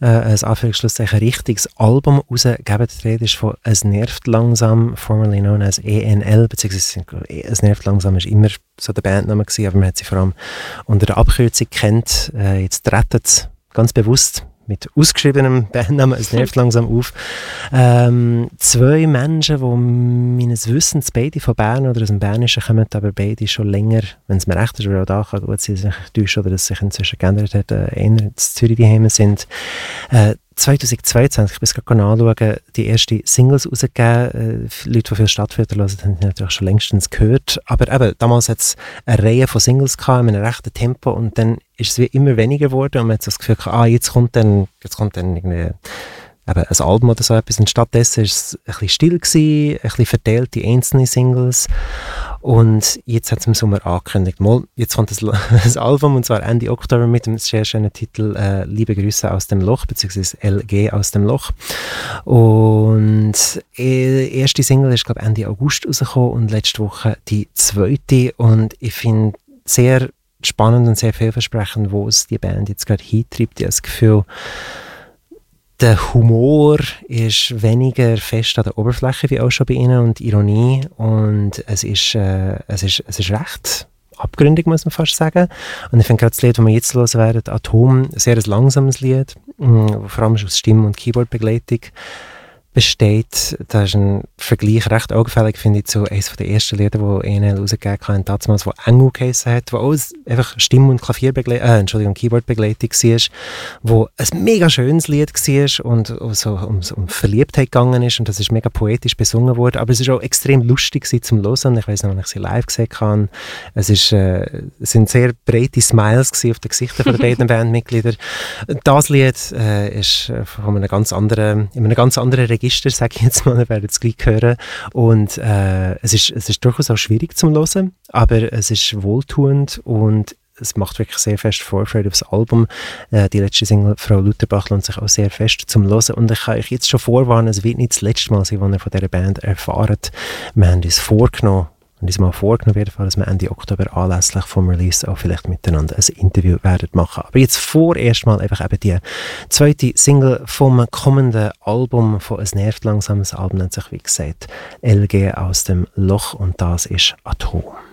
ein Anführungsschlusszeichen richtiges Album rausgegeben. Die Rede ist von «Es nervt langsam», formerly known as ENL, beziehungsweise «Es nervt langsam» ist immer so der Bandname gewesen, aber man hat sie vor allem unter der Abkürzung kennt. Jetzt treten sie ganz bewusst mit ausgeschriebenem Bandnamen «Es nervt langsam» auf. Zwei Menschen, die meines Wissens beide von Bern oder aus dem Bernischen kommen, aber beide schon länger, wenn es mir recht ist, aber auch da kann gut sein, dass ich täusche oder dass es sich inzwischen geändert hat, eher in Zürich daheim sind. 2022, ich muss gerade nachschauen, die erste Singles rausgegeben. Leute, die viel Stadtviertel hören, haben die natürlich schon längstens gehört. Aber eben, damals hat es eine Reihe von Singles gehabt, in einem rechten Tempo, und dann ist es wie immer weniger geworden und man hat so das Gefühl gehabt, jetzt kommt dann irgendwie eben ein Album oder so etwas. Und stattdessen war es ein bisschen still gewesen, ein bisschen verteilt, die einzelnen Singles. Und jetzt hat es im Sommer angekündigt, jetzt kommt ein Album, und zwar Ende Oktober mit dem sehr schönen Titel «Liebe Grüße aus dem Loch», beziehungsweise «LG aus dem Loch». Und die erste Single ist, glaube ich, Ende August rausgekommen und letzte Woche die zweite. Und ich finde sehr spannend und sehr vielversprechend, wo es die Band jetzt gerade hintreibt. Ich habe das Gefühl, der Humor ist weniger fest an der Oberfläche wie auch schon bei ihnen und Ironie, und es ist recht abgründig, muss man fast sagen. Und ich finde gerade das Lied, das wir jetzt hören werden, «Atom», sehr ein langsames Lied, vor allem aus Stimme- und Keyboardbegleitung besteht. Da ist ein Vergleich recht augenfällig, finde ich, zu eines der ersten Lieder, die ENL rausgegeben haben, damals, wo «Engel» geheissen hat, wo auch einfach Stimme- und Keyboardbegleitung war, wo ein mega schönes Lied war und so um Verliebtheit gegangen ist, und das ist mega poetisch besungen worden, aber es ist auch extrem lustig zum Hören. Ich weiss noch, wenn ich sie live gesehen habe, es sind sehr breite Smiles auf den Gesichtern der beiden Bandmitglieder. Das Lied ist von in einem ganz anderen Register, sage ich jetzt mal, ihr werdet es gleich hören. Und es ist durchaus auch schwierig zum Hören, aber es ist wohltuend und es macht wirklich sehr fest Vorfreude aufs Album. Die letzte Single «Frau Lutherbach» lohnt sich auch sehr fest zum Hören. Und ich kann euch jetzt schon vorwarnen, es wird nicht das letzte Mal sein, was ihr von dieser Band erfahrt. Wir haben uns vorgenommen, dass wir Ende Oktober anlässlich vom Release auch vielleicht miteinander ein Interview werden machen. Aber jetzt vorerst mal einfach eben die zweite Single vom kommenden Album von «Es nervt langsam». Das Album nennt sich, wie gesagt, «LG aus dem Loch», und das ist «Atom».